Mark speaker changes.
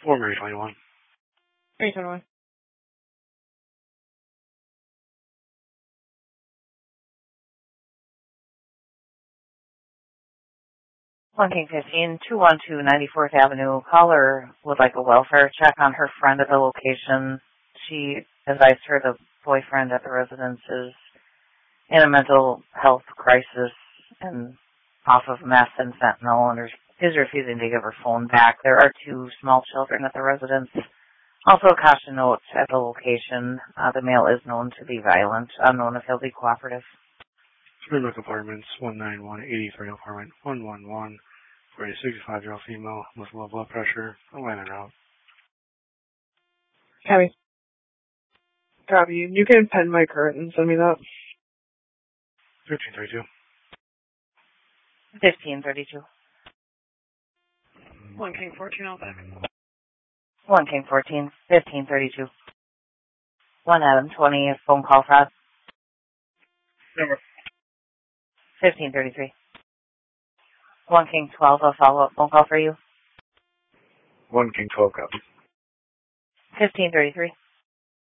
Speaker 1: For Mary 21.
Speaker 2: Mary 21.
Speaker 3: One King 15, 212 94th Avenue. Caller would like a welfare check on her friend at the location. She advised her the boyfriend at the residence is in a mental health crisis and off of meth and fentanyl and is refusing to give her phone back. There are 2 small children at the residence. Also a caution note at the location. The male is known to be violent, unknown if he'll be cooperative.
Speaker 1: Springbrook Apartments, 19183 apartment 111 for a 65-year-old female with low blood pressure. I'll line her out.
Speaker 2: Copy. You can pen my current and send me that.
Speaker 1: 1332.
Speaker 3: 1532.
Speaker 2: 1 King 14, all back.
Speaker 3: 1 King 14, 1532. 1 Adam 20, phone call fraud.
Speaker 1: Number.
Speaker 3: 1533. 1 King 12, a follow-up phone call for you.
Speaker 1: 1 King 12 copy.
Speaker 3: 1533.